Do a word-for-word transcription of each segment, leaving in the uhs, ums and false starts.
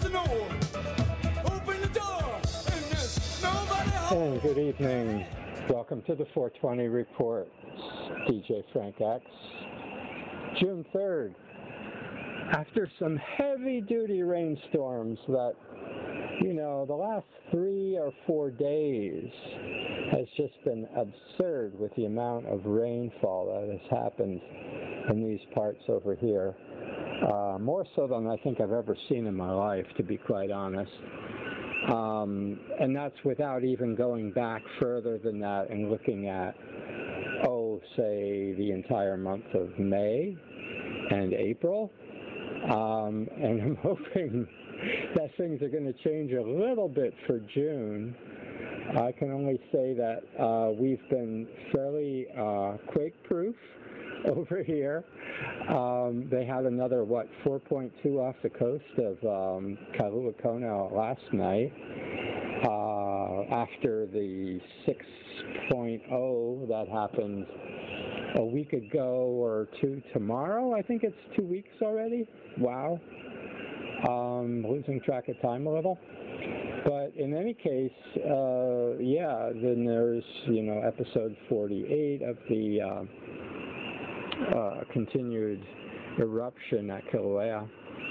the door. Open the door, and there's nobody home. And good evening. Welcome to the four twenty Report. D J Frank X. June third. After some heavy-duty rainstorms that, you know, the last three or four days has just been absurd with the amount of rainfall that has happened in these parts over here. Uh, more so than I think I've ever seen in my life, to be quite honest. Um, and that's without even going back further than that and looking at, oh, say, the entire month of May and April. Um, and I'm hoping that things are going to change a little bit for June. I can only say that uh, we've been fairly uh, quake-proof over here. Um, they had another, what, four point two off the coast of um, Kailua Kona last night uh, after the six point oh that happened a week ago or two tomorrow. I think it's two weeks already. Wow. Um, losing track of time a little. But in any case, uh, yeah, then there's, you know, episode forty-eight of the uh, uh, continued eruption at Kilauea.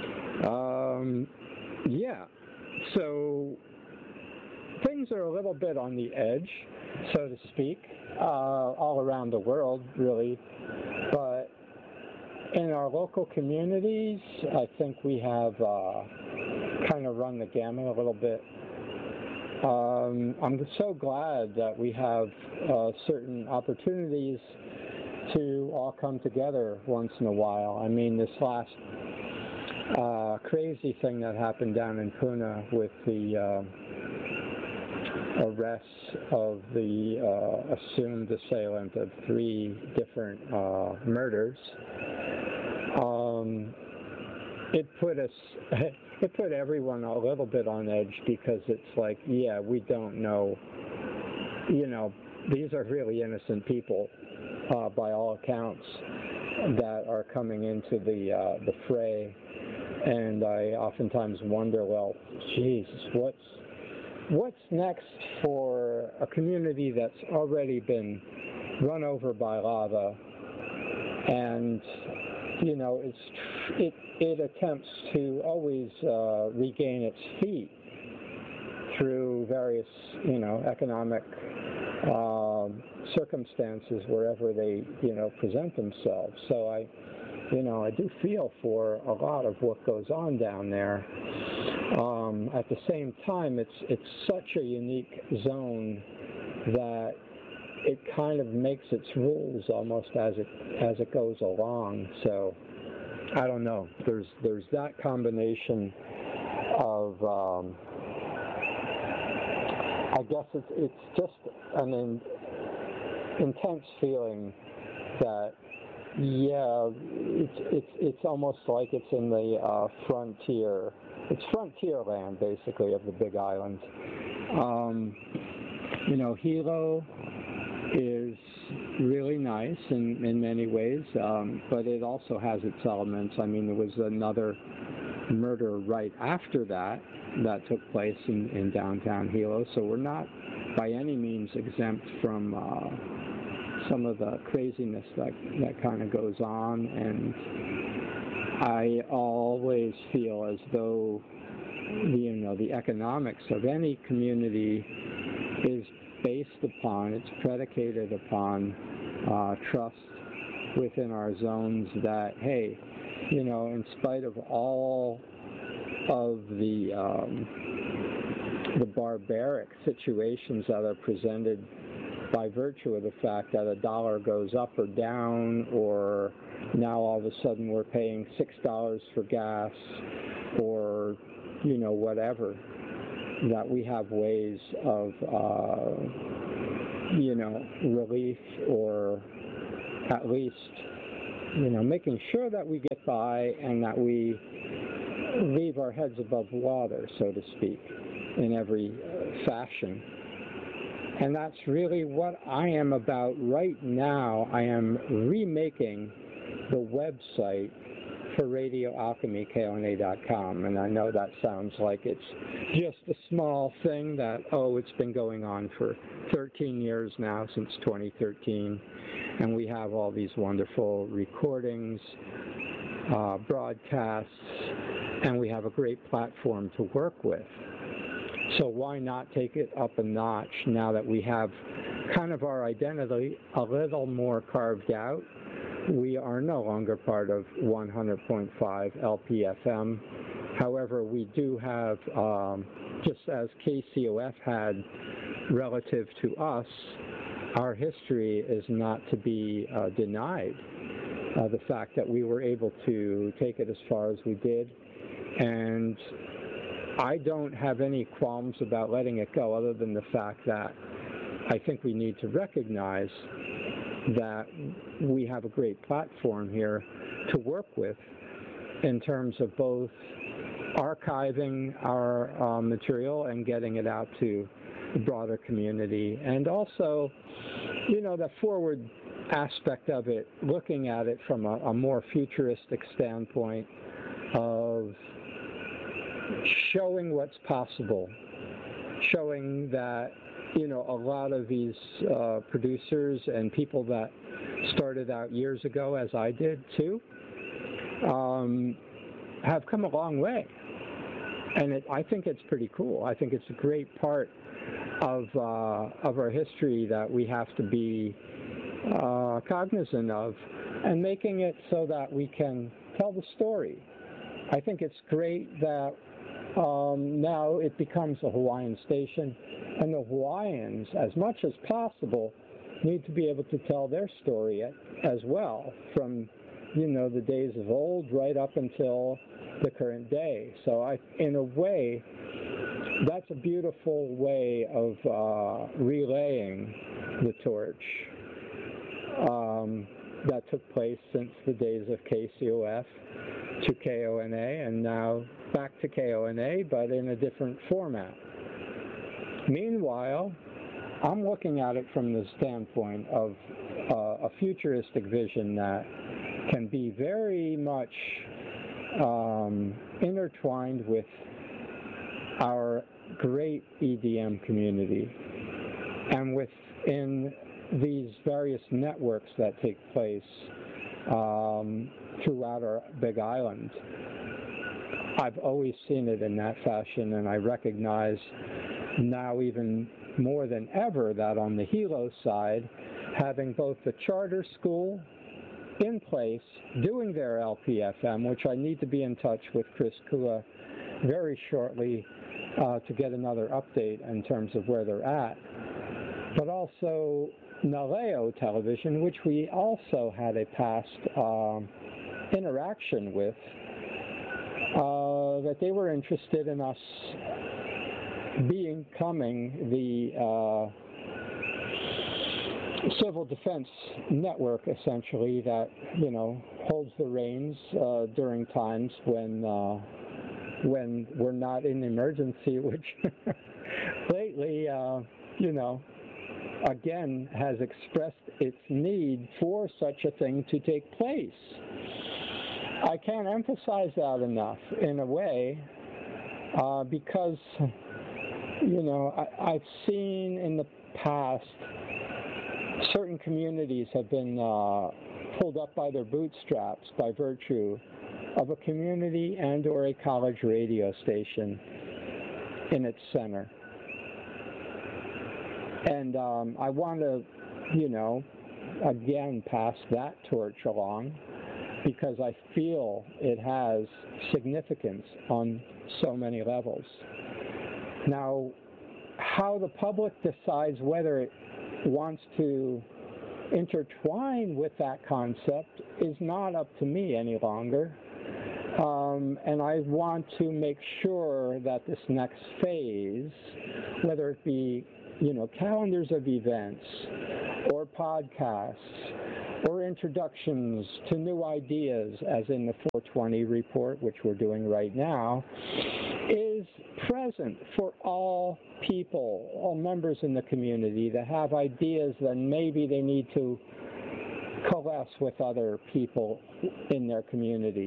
Um, yeah, so things are a little bit on the edge, so to speak, uh, all around the world, really. But in our local communities, I think we have uh, kind of run the gamut a little bit. Um, I'm so glad that we have uh, certain opportunities to all come together once in a while. I mean, this last uh, crazy thing that happened down in Puna with the uh, arrests of the uh, assumed assailant of three different uh, murders, um, it put us, it put everyone a little bit on edge, because it's like, yeah, we don't know, you know, these are really innocent people, uh, by all accounts, that are coming into the uh, the fray, and I oftentimes wonder, well, geez, what's what's next for a community that's already been run over by lava, and you know, it's it it attempts to always uh, regain its feet through various, you know, economic um, circumstances wherever they, you know, present themselves. So I, you know, I do feel for a lot of what goes on down there. Um, at the same time, it's it's such a unique zone that it kind of makes its rules almost as it as it goes along. So I don't know. There's there's that combination of um, I guess it's it's just an in, intense feeling that, yeah, it's it's it's almost like it's in the uh, frontier. It's frontier land, basically, of the Big Island. Um, you know, Hilo is really nice in, in many ways, um, but it also has its elements. I mean, there was another murder right after that that took place in, in downtown Hilo, so we're not by any means exempt from uh, some of the craziness that, that kind of goes on. And I always feel as though, you know, the economics of any community is based upon, it's predicated upon uh, trust within our zones that, hey, you know, in spite of all of the um, the barbaric situations that are presented by virtue of the fact that a dollar goes up or down, or now all of a sudden we're paying six dollars for gas, or, you know, whatever, that we have ways of, uh, you know, relief, or at least, you know, making sure that we get by and that we leave our heads above water, so to speak, in every uh, fashion. And that's really what I am about right now. I am remaking the website for Radio Alchemy, K O N A dot com. And I know that sounds like it's just a small thing that, oh, it's been going on for thirteen years now, since twenty thirteen. And we have all these wonderful recordings, uh, broadcasts, and we have a great platform to work with. So why not take it up a notch now that we have kind of our identity a little more carved out? We are no longer part of one hundred point five L P F M. However, we do have, um, just as K C O F had relative to us, our history is not to be uh, denied. Uh, the fact that we were able to take it as far as we did, and I don't have any qualms about letting it go, other than the fact that I think we need to recognize that we have a great platform here to work with in terms of both archiving our uh, material and getting it out to the broader community, and also, you know, the forward aspect of it, looking at it from a, a more futuristic standpoint of showing what's possible, showing that, you know, a lot of these uh, producers and people that started out years ago, as I did too, um, have come a long way. And it, I think it's pretty cool. I think it's a great part of, uh, of our history that we have to be uh, cognizant of, and making it so that we can tell the story. I think it's great that um, now it becomes a Hawaiian station, and the Hawaiians, as much as possible, need to be able to tell their story as well, from, you know, the days of old right up until the current day. So I, in a way, that's a beautiful way of uh, relaying the torch um, that took place since the days of K C O F to K O N A, and now back to K O N A, but in a different format. Meanwhile, I'm looking at it from the standpoint of uh, a futuristic vision that can be very much um, intertwined with our great E D M community, and within these various networks that take place um, throughout our Big Island. I've always seen it in that fashion, and I recognize now even more than ever that on the Hilo side, having both the charter school in place doing their L P F M, which I need to be in touch with Chris Kua very shortly uh, to get another update in terms of where they're at, but also Naleo Television, which we also had a past uh, interaction with, uh, that they were interested in us becoming the uh, civil defense network, essentially, that, you know, holds the reins uh, during times when uh, when we're not in emergency, which lately, uh, you know, again has expressed its need for such a thing to take place. I can't emphasize that enough, in a way, uh, because, you know, I, I've seen in the past certain communities have been uh, pulled up by their bootstraps by virtue of a community and or a college radio station in its center. And um, I want to, you know, again, pass that torch along, because I feel it has significance on so many levels. Now, how the public decides whether it wants to intertwine with that concept is not up to me any longer. Um, and I want to make sure that this next phase, whether it be, you know, calendars of events or podcasts or introductions to new ideas, as in the four twenty report, which we're doing right now, is present for all people, all members in the community that have ideas that maybe they need to coalesce with other people in their community.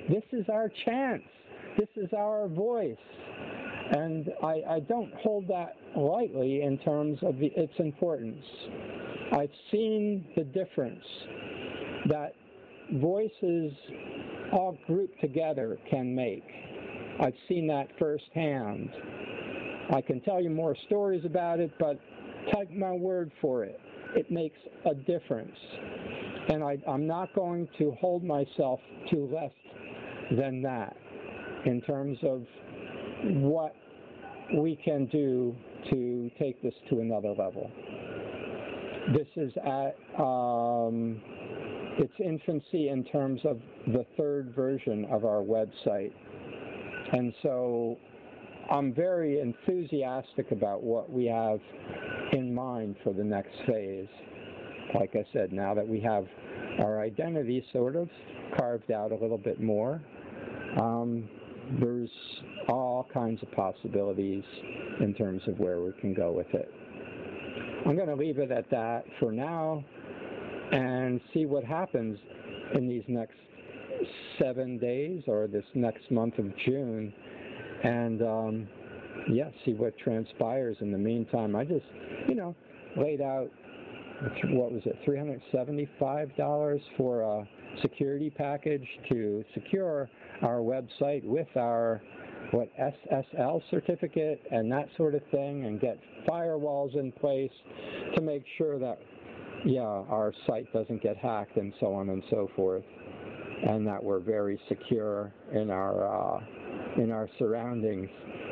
this is our chance. This is our voice. And I, I don't hold that lightly in terms of the, its importance. I've seen the difference that voices all grouped together can make. I've seen that firsthand. I can tell you more stories about it, but take my word for it. It makes a difference. And I, I'm not going to hold myself to less than that in terms of what we can do to take this to another level. This is at um, its infancy in terms of the third version of our website. And so I'm very enthusiastic about what we have in mind for the next phase. Like I said, now that we have our identity sort of carved out a little bit more, um, there's all kinds of possibilities in terms of where we can go with it. I'm going to leave it at that for now and see what happens in these next seven days or this next month of June, and um, yeah, see what transpires in the meantime. I just, you know, laid out, what was it, three hundred seventy-five dollars for a security package to secure our website with our, what, S S L certificate and that sort of thing, and get firewalls in place to make sure that, yeah, our site doesn't get hacked and so on and so forth, and that we're very secure in our uh, in our surroundings.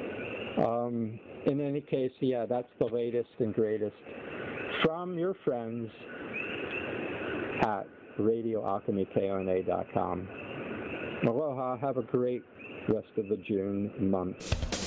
Um, in any case, yeah, that's the latest and greatest from your friends at radio alchemy K O N A dot com. Aloha, have a great rest of the June month.